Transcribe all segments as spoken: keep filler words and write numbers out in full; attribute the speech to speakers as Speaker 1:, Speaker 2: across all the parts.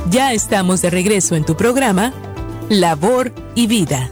Speaker 1: Ya estamos de regreso en tu programa, Labor y Vida.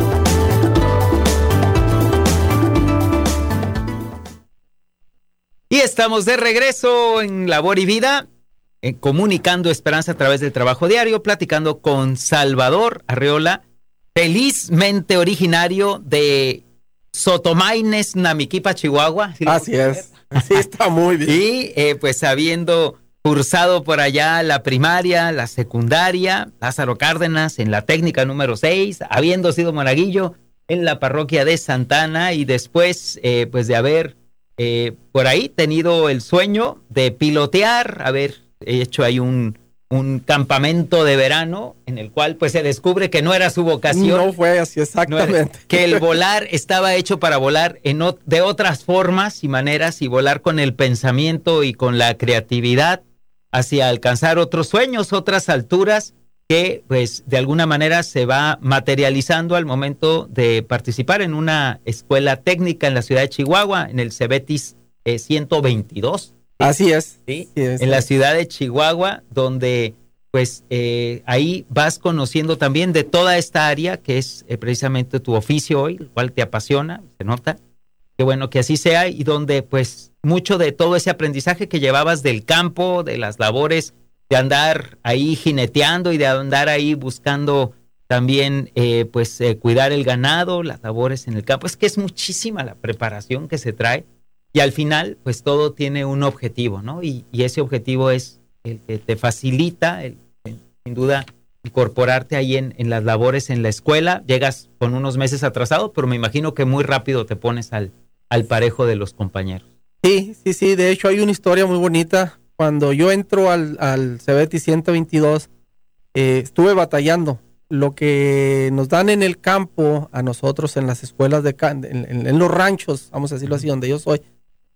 Speaker 2: Y estamos de regreso en Labor y Vida, eh, comunicando esperanza a través del trabajo diario, platicando con Salvador Arreola, felizmente originario de Sotomaines, Namiquipa, Chihuahua.
Speaker 3: ¿Sí? Así es, así está muy bien.
Speaker 2: Y eh, pues habiendo cursado por allá la primaria, la secundaria, Lázaro Cárdenas en la técnica número seis, habiendo sido monaguillo en la parroquia de Santana y después eh, pues de haber eh, por ahí tenido el sueño de pilotear, haber hecho ahí un, un campamento de verano en el cual pues se descubre que no era su vocación.
Speaker 3: No fue así exactamente.
Speaker 2: No era, que el volar estaba hecho para volar en, de otras formas y maneras y volar con el pensamiento y con la creatividad hacia alcanzar otros sueños, otras alturas que pues de alguna manera se va materializando al momento de participar en una escuela técnica en la ciudad de Chihuahua, en el Cebetis eh, ciento veintidós.
Speaker 3: Así es.
Speaker 2: ¿Sí?
Speaker 3: Sí, es
Speaker 2: en la ciudad de Chihuahua, donde pues eh, ahí vas conociendo también de toda esta área que es eh, precisamente tu oficio hoy, el cual te apasiona, se nota. Qué bueno que así sea y donde pues mucho de todo ese aprendizaje que llevabas del campo, de las labores, de andar ahí jineteando y de andar ahí buscando también eh, pues eh, cuidar el ganado, las labores en el campo. Es que es muchísima la preparación que se trae y al final pues todo tiene un objetivo, ¿no? Y, y ese objetivo es el que te facilita, el, el, sin duda, incorporarte ahí en, en las labores en la escuela. Llegas con unos meses atrasado, pero me imagino que muy rápido te pones al al parejo de los compañeros.
Speaker 3: Sí, sí, sí, de hecho hay una historia muy bonita. Cuando yo entro al, al Cebetis ciento veintidós, eh, estuve batallando. Lo que nos dan en el campo, a nosotros en las escuelas, de en, en, en los ranchos, vamos a decirlo así, donde yo soy,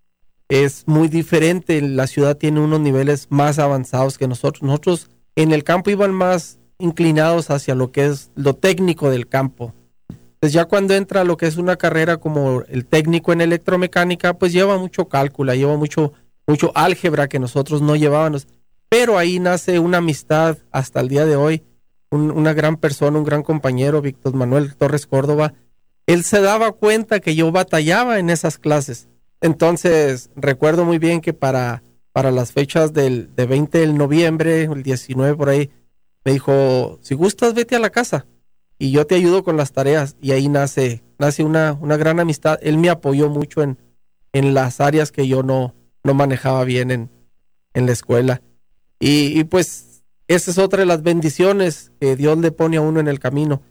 Speaker 3: es muy diferente. La ciudad tiene unos niveles más avanzados que nosotros. Nosotros en el campo iban más inclinados hacia lo que es lo técnico del campo. Pues ya cuando entra lo que es una carrera como el técnico en electromecánica, pues lleva mucho cálculo, lleva mucho, mucho álgebra que nosotros no llevábamos. Pero ahí nace una amistad hasta el día de hoy, un, una gran persona, un gran compañero, Víctor Manuel Torres Córdoba. Él se daba cuenta que yo batallaba en esas clases. Entonces, recuerdo muy bien que para, para las fechas del de veinte de noviembre, el diecinueve por ahí, me dijo, si gustas, vete a la casa y yo te ayudo con las tareas. Y ahí nace, nace una, una gran amistad. Él me apoyó mucho en, en las áreas que yo no, no manejaba bien en, en la escuela. Y, y pues esa es otra de las bendiciones que Dios le pone a uno en el camino.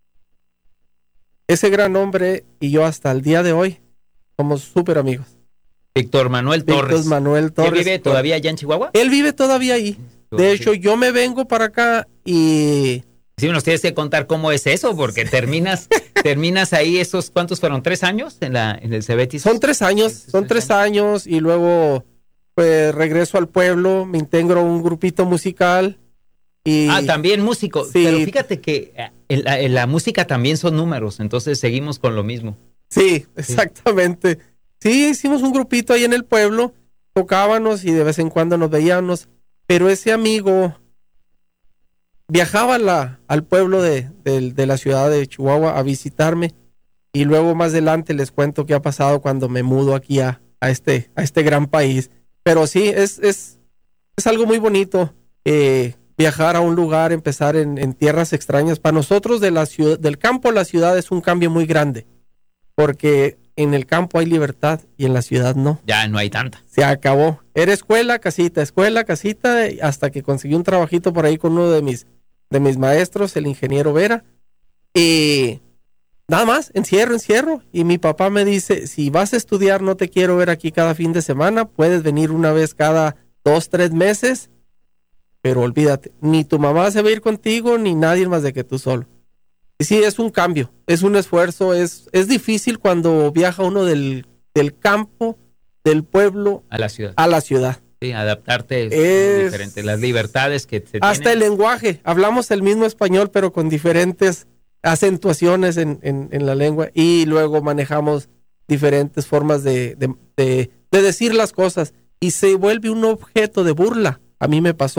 Speaker 3: Ese gran hombre y yo hasta el día de hoy somos súper amigos.
Speaker 2: Víctor Manuel Torres.
Speaker 3: Víctor Manuel Torres.
Speaker 2: ¿Él vive todavía allá en Chihuahua?
Speaker 3: Él vive todavía ahí. De hecho, yo me vengo para acá y...
Speaker 2: Sí, nos tienes que contar cómo es eso, porque terminas terminas ahí esos, ¿cuántos fueron? ¿Tres años en la en el Cebetis?
Speaker 3: Son tres años, son tres años y luego pues regreso al pueblo, me integro a un grupito musical. Y,
Speaker 2: ah, también músico.
Speaker 3: Sí.
Speaker 2: Pero fíjate que en la, en la música también son números, entonces seguimos con lo mismo.
Speaker 3: Sí, exactamente. Sí. sí, hicimos un grupito ahí en el pueblo, tocábamos y de vez en cuando nos veíamos, pero ese amigo viajaba a la, al pueblo de, de, de la ciudad de Chihuahua a visitarme y luego más adelante les cuento qué ha pasado cuando me mudo aquí a, a, este, a este gran país. Pero sí, es, es, es algo muy bonito eh, viajar a un lugar, empezar en, en tierras extrañas. Para nosotros de la ciudad, del campo a la ciudad es un cambio muy grande, porque en el campo hay libertad y en la ciudad no.
Speaker 2: Ya no hay tanta.
Speaker 3: Se acabó. Era escuela, casita, escuela, casita, hasta que conseguí un trabajito por ahí con uno de mis, de mis maestros, el ingeniero Vera. Y nada más, encierro, encierro. Y mi papá me dice, si vas a estudiar, no te quiero ver aquí cada fin de semana. Puedes venir una vez cada dos, tres meses. Pero olvídate, ni tu mamá se va a ir contigo, ni nadie más de que tú solo. Y sí, es un cambio, es un esfuerzo, es, es difícil cuando viaja uno del, del campo, del pueblo
Speaker 2: a la ciudad.
Speaker 3: A la ciudad.
Speaker 2: Sí, adaptarte
Speaker 3: es
Speaker 2: diferente, las libertades que se
Speaker 3: hasta
Speaker 2: tienen.
Speaker 3: El lenguaje, hablamos el mismo español, pero con diferentes acentuaciones en, en, en la lengua, y luego manejamos diferentes formas de, de, de, de decir las cosas, y se vuelve un objeto de burla. A mí me pasó.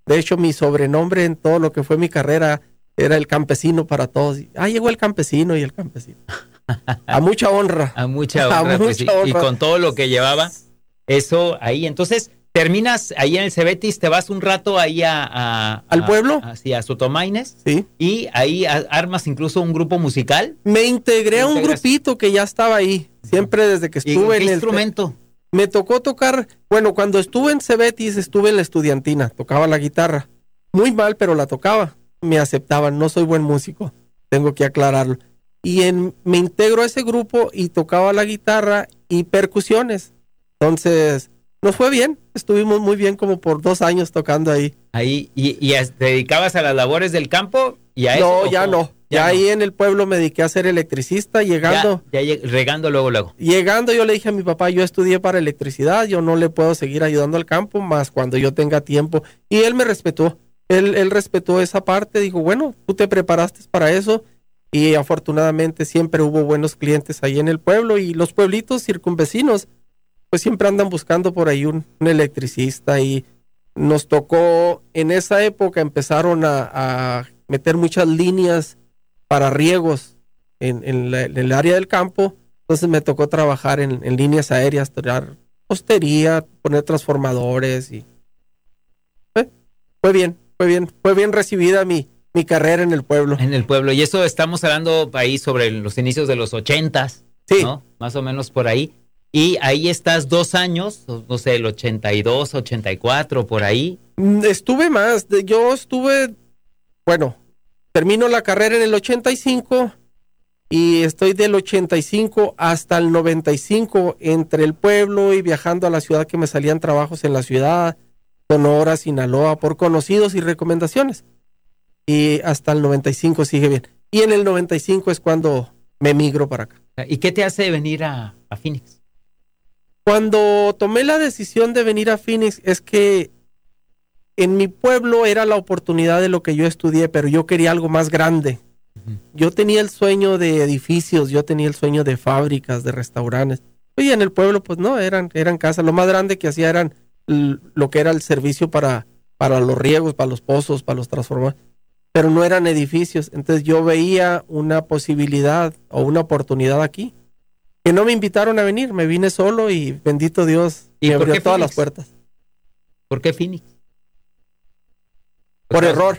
Speaker 3: De hecho, mi sobrenombre en todo lo que fue mi carrera era el campesino para todos. Ah, llegó el campesino y el campesino. A mucha honra.
Speaker 2: A mucha honra.
Speaker 3: A
Speaker 2: Pues,
Speaker 3: mucha
Speaker 2: y,
Speaker 3: honra.
Speaker 2: y con todo lo que llevaba, eso ahí. Entonces, terminas ahí en el Cebetis, te vas un rato ahí a... a
Speaker 3: ¿Al
Speaker 2: a-
Speaker 3: pueblo?
Speaker 2: a- sí, a Sotomaines.
Speaker 3: Sí.
Speaker 2: Y ahí a- armas incluso un grupo musical.
Speaker 3: Me integré a un
Speaker 2: Integras-
Speaker 3: grupito que ya estaba ahí. Siempre desde que
Speaker 2: ¿Y
Speaker 3: estuve
Speaker 2: qué
Speaker 3: en el...
Speaker 2: instrumento?
Speaker 3: Me tocó tocar, bueno, cuando estuve en Cebetis estuve en la estudiantina, tocaba la guitarra. Muy mal, pero la tocaba. Me aceptaban, no soy buen músico, tengo que aclararlo. Y en, me integro a ese grupo y tocaba la guitarra y percusiones. Entonces, nos fue bien, estuvimos muy bien como por dos años tocando ahí.
Speaker 2: Ahí, y, y a- te dedicabas a las labores del campo y a eso.
Speaker 3: No,
Speaker 2: ¿o
Speaker 3: ya
Speaker 2: cómo?
Speaker 3: no. Ya, ahí en el pueblo me dediqué a ser electricista, llegando...
Speaker 2: Ya, ya lleg- regando luego, luego.
Speaker 3: Llegando yo le dije a mi papá, yo estudié para electricidad, yo no le puedo seguir ayudando al campo más cuando yo tenga tiempo. Y él me respetó, él, él respetó esa parte, dijo, bueno, tú te preparaste para eso. Y afortunadamente siempre hubo buenos clientes ahí en el pueblo y los pueblitos circunvecinos, pues siempre andan buscando por ahí un, un electricista. Y nos tocó, en esa época empezaron a, a meter muchas líneas para riegos en, en, la- en el área del campo. Entonces me tocó trabajar en, en líneas aéreas, tirar postería, poner transformadores y eh, fue bien, fue bien, fue bien recibida mi, mi carrera en el pueblo.
Speaker 2: En el pueblo. Y eso estamos hablando ahí sobre los inicios de los ochentas,
Speaker 3: Sí.
Speaker 2: ¿no? Más o menos por ahí. Y ahí estás dos años, no no sé, el ochenta y dos, ochenta y cuatro, por ahí.
Speaker 3: Mm, Estuve más, de- yo estuve, bueno, termino la carrera en el ochenta y cinco y estoy del ochenta y cinco hasta el noventa y cinco entre el pueblo y viajando a la ciudad, que me salían trabajos en la ciudad, Sonora, Sinaloa, por conocidos y recomendaciones. Y hasta el noventa y cinco sigue bien. Y en el noventa y cinco es cuando me migro para acá.
Speaker 2: ¿Y qué te hace venir a, a Phoenix?
Speaker 3: Cuando tomé la decisión de venir a Phoenix es que en mi pueblo era la oportunidad de lo que yo estudié, pero yo quería algo más grande.
Speaker 2: Ujú.
Speaker 3: Yo tenía el sueño de edificios, yo tenía el sueño de fábricas, de restaurantes. Y en el pueblo, pues no, eran, eran casas. Lo más grande que hacía eran l- lo que era el servicio para, para los riegos, para los pozos, para los transformadores. Pero no eran edificios. Entonces yo veía una posibilidad o una oportunidad aquí. Que no me invitaron a venir, me vine solo y bendito Dios,
Speaker 2: ¿Y
Speaker 3: me
Speaker 2: por
Speaker 3: abrió
Speaker 2: qué
Speaker 3: todas
Speaker 2: Phoenix?
Speaker 3: las puertas.
Speaker 2: ¿Por qué Phoenix?
Speaker 3: Por
Speaker 2: O sea,
Speaker 3: error.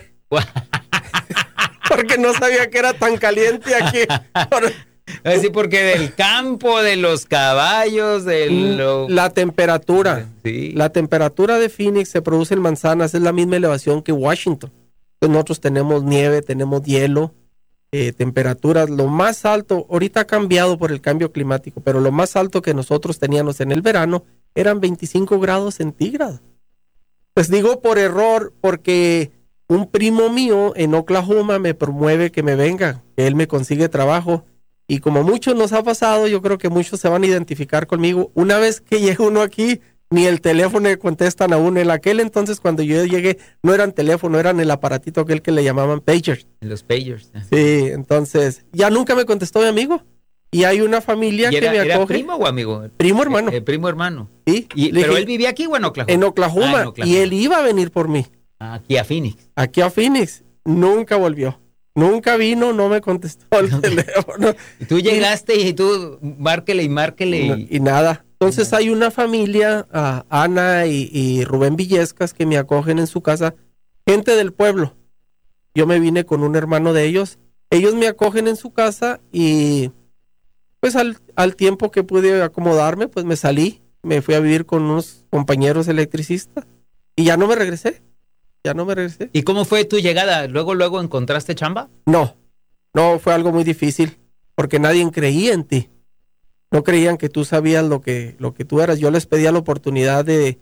Speaker 3: Porque no sabía que era tan caliente aquí. Por-
Speaker 2: Así porque del campo, de los caballos, de lo...
Speaker 3: La temperatura.
Speaker 2: Sí.
Speaker 3: La temperatura de Phoenix se produce en manzanas, es la misma elevación que Washington. Entonces nosotros tenemos nieve, tenemos hielo, eh, temperaturas. Lo más alto, ahorita ha cambiado por el cambio climático, pero lo más alto que nosotros teníamos en el verano eran veinticinco grados centígrados. Les digo por error porque un primo mío en Oklahoma me promueve que me venga, que él me consigue trabajo. Y como a muchos nos ha pasado, yo creo que muchos se van a identificar conmigo. Una vez que llega uno aquí, ni el teléfono le contestan a uno. En aquel entonces, cuando yo llegué, no eran teléfono, eran el aparatito aquel que le llamaban pagers.
Speaker 2: Los pagers.
Speaker 3: Sí, entonces, ya nunca me contestó mi amigo. Y hay una familia
Speaker 2: ¿Y era,
Speaker 3: que me
Speaker 2: era
Speaker 3: acoge.
Speaker 2: primo o amigo?
Speaker 3: Primo hermano.
Speaker 2: Eh, eh, primo hermano.
Speaker 3: Sí,
Speaker 2: Y,
Speaker 3: le
Speaker 2: pero
Speaker 3: dije,
Speaker 2: él vivía aquí o en Oklahoma.
Speaker 3: en Oklahoma,
Speaker 2: Ah, en Oklahoma.
Speaker 3: y él iba a venir por mí.
Speaker 2: Ah, aquí a Phoenix.
Speaker 3: Aquí a Phoenix. Nunca volvió. Nunca vino, no me contestó el teléfono.
Speaker 2: Y tú llegaste y tú márquele y márquele.
Speaker 3: Y,
Speaker 2: Y,
Speaker 3: y nada. Entonces hay una familia, uh, Ana y, y Rubén Villescas, que me acogen en su casa. Gente del pueblo. Yo me vine con un hermano de ellos. Ellos me acogen en su casa y pues al, al tiempo que pude acomodarme, pues me salí. Me fui a vivir con unos compañeros electricistas y ya no me regresé. Ya no me regresé.
Speaker 2: ¿Y cómo fue tu llegada? ¿Luego, luego encontraste chamba?
Speaker 3: No, no, fue algo muy difícil porque nadie creía en ti. No creían que tú sabías lo que, lo que tú eras. Yo les pedía la oportunidad de,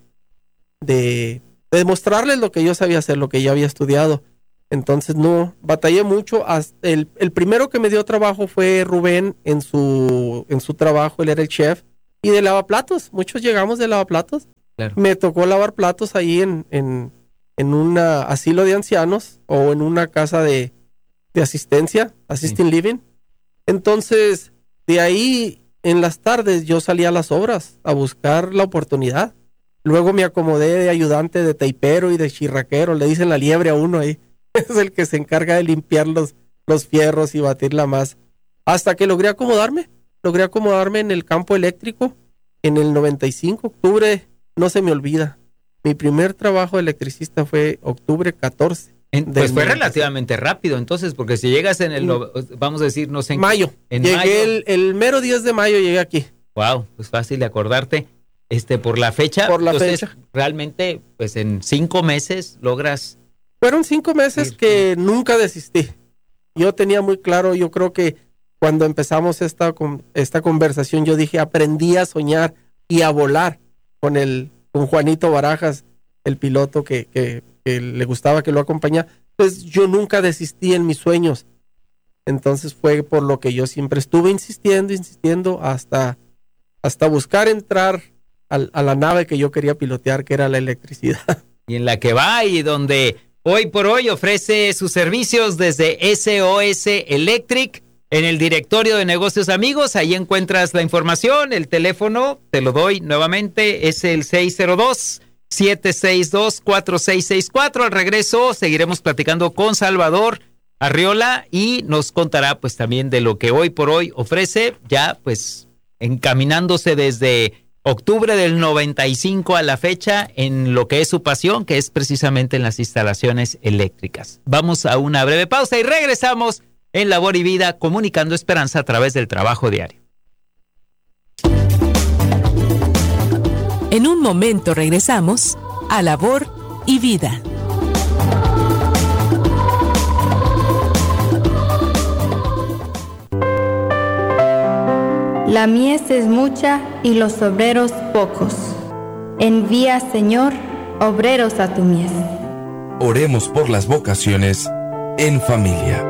Speaker 3: de, de demostrarles lo que yo sabía hacer, lo que yo había estudiado. Entonces no, batallé mucho. Hasta el, el primero que me dio trabajo fue Rubén en su, en su trabajo. Él era el chef y de lavaplatos. Muchos llegamos de lavaplatos.
Speaker 2: Claro.
Speaker 3: Me tocó lavar platos ahí en, en, en un asilo de ancianos o en una casa de, de asistencia, assisted
Speaker 2: Sí.
Speaker 3: living. Entonces, de ahí en las tardes yo salía a las obras a buscar la oportunidad. Luego me acomodé de ayudante de teipero y de chirraquero, le dicen la liebre a uno ahí. Es el que se encarga de limpiar los, los fierros y batir la masa. Hasta que logré acomodarme, logré acomodarme en el campo eléctrico en el noventa y cinco, octubre, no se me olvida. Mi primer trabajo de electricista fue octubre catorce.
Speaker 2: En, pues fue relativamente rápido, entonces, porque si llegas en el, vamos a decir, no sé en
Speaker 3: mayo.
Speaker 2: En
Speaker 3: llegué
Speaker 2: mayo.
Speaker 3: El, el mero diez de mayo llegué aquí.
Speaker 2: Wow, pues fácil de acordarte. Este, por la fecha.
Speaker 3: Por la
Speaker 2: entonces,
Speaker 3: fecha.
Speaker 2: Realmente, pues en cinco meses logras.
Speaker 3: Fueron cinco meses sí, que sí. nunca desistí. Yo tenía muy claro, yo creo que cuando empezamos esta, esta conversación, yo dije, aprendí a soñar y a volar con el, con Juanito Barajas, el piloto que, que, que le gustaba que lo acompañara. Pues yo nunca desistí en mis sueños. Entonces fue por lo que yo siempre estuve insistiendo, insistiendo hasta, hasta buscar entrar a, a la nave que yo quería pilotear, que era la electricidad.
Speaker 2: Y en la que va y donde hoy por hoy ofrece sus servicios desde S O S Electric en el directorio de negocios amigos. Ahí encuentras la información, el teléfono, te lo doy nuevamente, es el seis cero dos, siete seis dos, cuatro seis seis cuatro. Al regreso seguiremos platicando con Salvador Arriola y nos contará pues también de lo que hoy por hoy ofrece, ya pues encaminándose desde octubre del noventa y cinco a la fecha en lo que es su pasión, que es precisamente en las instalaciones eléctricas. Vamos a una breve pausa y regresamos en Labor y Vida, comunicando esperanza a través del trabajo diario.
Speaker 1: En un momento regresamos a Labor y Vida.
Speaker 4: La mies es mucha y los obreros pocos. Envía, Señor, obreros a tu mies.
Speaker 5: Oremos por las vocaciones en familia.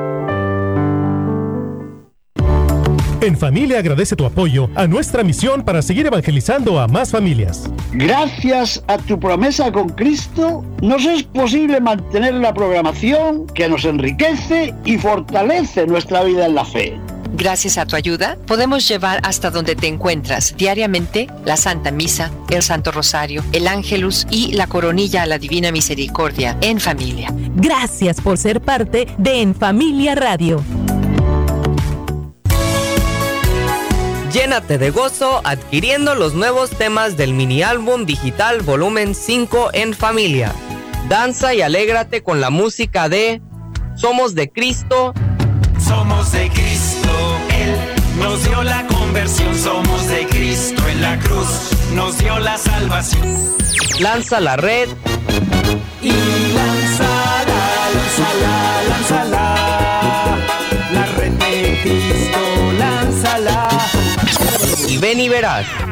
Speaker 6: En Familia agradece tu apoyo a nuestra misión para seguir evangelizando a más familias.
Speaker 7: Gracias a tu promesa con Cristo, nos es posible mantener la programación que nos enriquece y fortalece nuestra vida en la fe.
Speaker 8: Gracias a tu ayuda, podemos llevar hasta donde te encuentras diariamente la Santa Misa, el Santo Rosario, el Ángelus y la Coronilla a la Divina Misericordia en familia.
Speaker 1: Gracias por ser parte de En Familia Radio.
Speaker 9: Llénate de gozo adquiriendo los nuevos temas del mini álbum digital volumen cinco En Familia. Danza y alégrate con la música de Somos de Cristo.
Speaker 10: Somos de Cristo, Él nos dio la conversión. Somos de Cristo, en la cruz nos dio la salvación.
Speaker 9: Lanza la red
Speaker 10: y lánzala, lánzala, lánzala. La red de Cristo, lánzala.
Speaker 9: Y ven y verás.